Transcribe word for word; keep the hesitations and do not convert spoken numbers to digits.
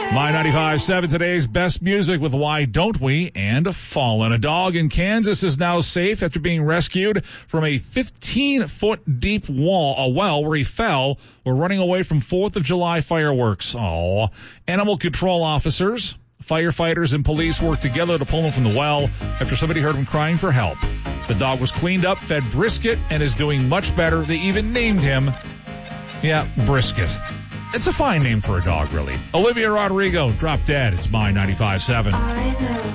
My ninety-five point seven, today's best music with Why Don't We and Fallen. A dog in Kansas is now safe after being rescued from a fifteen-foot deep wall, a well where he fell while running away from fourth of July fireworks. Oh, animal control officers, firefighters, and police worked together to pull him from the well after somebody heard him crying for help. The dog was cleaned up, fed brisket, and is doing much better. They even named him, yeah, Brisket. It's a fine name for a dog, really. Olivia Rodrigo, Drop Dead. It's My ninety-five point seven.